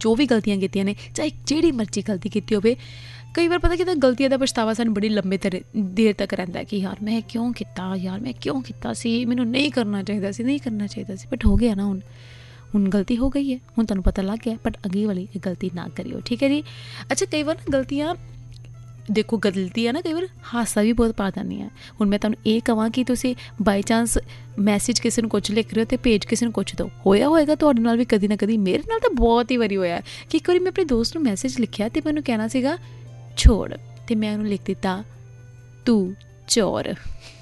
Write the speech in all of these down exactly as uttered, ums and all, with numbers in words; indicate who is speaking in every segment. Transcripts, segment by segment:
Speaker 1: जो भी गलतियां कीतियां ने, चाहे जिहड़ी मर्जी गलती की होवे, कई बार पता कि गलतियां का पछतावा सानूं बड़ी लंबे तर देर तक रहिंदा है कि यार मैं क्यों किया, यार मैं क्यों किया सी, मैनूं नहीं करना चाहिए सी, नहीं करना चाहिए सी, बट हो गया ना, हुण हुण गलती हो गई है, हुण तुहानूं पता लग गया, बट अगे वाली गलती ना करियो, ठीक है जी। अच्छा, कई बार ना गलतियां देखो गलती है ना, कई बार हासा भी बहुत पा जाती है। हुण मैं तुहानूं ये कहां कि तुसीं बाई चांस मैसेज किसी नूं कुछ लिख रहे हो तो भेज किसी नूं कुछ दो, होया होएगा तुहाडे नाल भी कदी ना कदी, मेरे नाल तो बहुत ही वारी होया कि एक बारी मैं अपने दोस्त नूं मैसेज लिखिया तो मैनूं कहना सीगा छोड़, तो मैं उन्होंने लिख दिता तू चोर।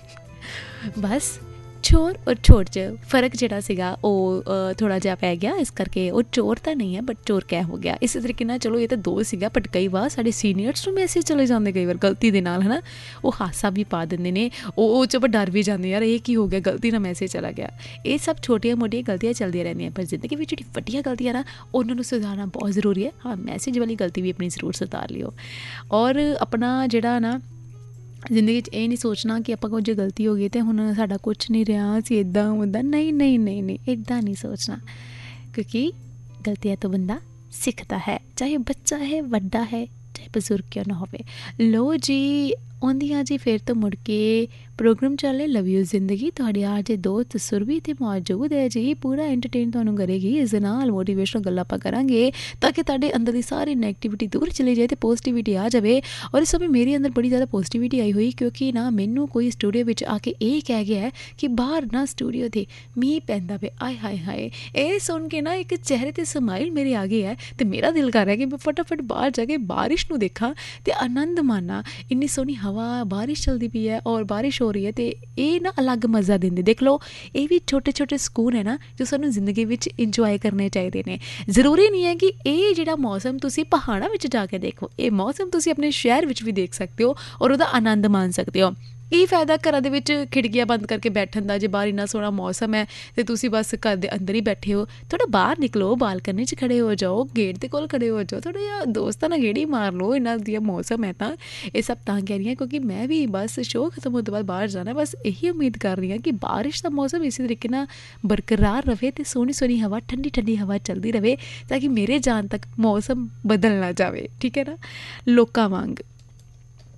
Speaker 1: बस चोर और छोर च फर्क जिहड़ा सीगा वो थोड़ा जिहा पै गया, इस करके वो चोर तो नहीं है बट चोर क्या हो गया। इस तरीके नाल चलो ये तो दो सीगा, बट कई बार साडे सीनियर्स नूं मैसेज चले जाते कई बार गलती दे नाल, है ना, वो हासा भी पा दिंदे ने, वो च डर भी जाते यार ये की हो गया, गलती नाल मैसेज चला गया। ये सब छोटिया मोटिया गलतियां चलदियां रहंदियां, पर जिंदगी में जिहड़ी वड्डियां गलतियां ना उन्होंने सुधारना बहुत ज़रूरी है। हाँ, मैसेज वाली गलती भी अपनी ज़रूर सुधार लियो, और अपना जिहड़ा ना जिंदगी ये नहीं सोचना कि आप कुछ गलती हो गई तो हुण साडा कुछ नहीं रहा, असीं इदां उदां, नहीं नहीं नहीं नहीं इदां नहीं सोचना, क्योंकि गलतियां तो बंदा सीखता है, चाहे बच्चा है, वड्डा है, चाहे बजुर्ग क्यों ना होवे। लो जी आउंदियां जी फिर तो मुड़ के प्रोग्राम चले लव यू जिंदगी, तुहाडे आज दोस्त सुरभि ते मौजूद है जी, पूरा एंटरटेन तुहानूं करेगी, इस दे नाल मोटिवेशनल गल्लां आपां करांगे ताकि तुहाडे अंदर दी सारी नैगेटिविटी दूर चली जाए तो पॉजिटिविटी आ जाए। और इस समय मेरे अंदर बड़ी ज़्यादा पॉजिटिविटी आई हुई, क्योंकि ना मैनू कोई स्टूडियो में आके ये कह गया है कि बाहर ना स्टूडियो थे मींह पैंदा पे, आए हाए हाए, ये सुन के ना एक चेहरे ते समाइल मेरे आ गई है, तो मेरा दिल कर रहा है कि मैं फटाफट बाहर जाके बारिश नूं देखा तो आनंद माना। इन्नी सोहनी हवा, बारिश चलती पई है और बारिश हो रही है, तो ये ना अलग मज़ा देंदे। देख लो ये भी छोटे छोटे सुकून है ना जो सानूं जिंदगी विच इंजॉय करने चाहिए ने। ज़रूरी नहीं है कि ये जिहड़ा मौसम तुसीं पहाड़ां विच जाके देखो, ये मौसम तुसीं अपने शहर विच भी देख सकते हो और उहदा आनंद मान सकते हो। ਕੀ ਫਾਇਦਾ ਘਰਾਂ ਦੇ ਵਿੱਚ ਖਿੜਕੀਆਂ ਬੰਦ ਕਰਕੇ ਬੈਠਣ ਦਾ, ਜੇ ਬਾਹਰ ਇੰਨਾ ਸੋਹਣਾ ਮੌਸਮ ਹੈ ਤੇ ਤੁਸੀਂ ਬਸ ਘਰ ਦੇ ਅੰਦਰ ਹੀ ਬੈਠੇ ਹੋ। ਥੋੜਾ ਬਾਹਰ ਨਿਕਲੋ, ਬਾਲਕਨੀ 'ਚ ਖੜੇ ਹੋ ਜਾਓ, ਗੇਟ ਦੇ ਕੋਲ ਖੜੇ ਹੋ ਜਾਓ, ਥੋੜਾ ਜਿਹਾ ਦੋਸਤਾਂ ਨਾਲ ਗੇੜੀ ਮਾਰ ਲਓ। ਇੰਨਾ ਵਧੀਆ ਮੌਸਮ ਹੈ ਤਾਂ ਇਹ ਸਭ ਤਾਂ ਕਹਿ ਰਹੀ ਹਾਂ ਕਿਉਂਕਿ ਮੈਂ ਵੀ ਬਸ ਸ਼ੋਅ ਖਤਮ ਹੋਣ ਤੋਂ ਬਾਅਦ ਬਾਹਰ ਜਾਣਾ, ਬਸ ਇਹੀ ਉਮੀਦ ਕਰ ਰਹੀ ਹਾਂ ਕਿ ਬਾਰਿਸ਼ ਦਾ ਮੌਸਮ ਇਸੇ ਤਰੀਕੇ ਨਾਲ ਬਰਕਰਾਰ ਰਹੇ ਤੇ ਸੋਹਣੀ ਸੋਹਣੀ ਹਵਾ, ਠੰਡੀ ਠੰਡੀ ਹਵਾ ਚੱਲਦੀ ਰਹੇ ਤਾਂ ਕਿ ਮੇਰੇ ਜਾਣ ਤੱਕ ਮੌਸਮ ਬਦਲ ਨਾ ਜਾਵੇ, ਠੀਕ ਹੈ ਨਾ। ਲੋਕਾਂ ਵਾਂਗ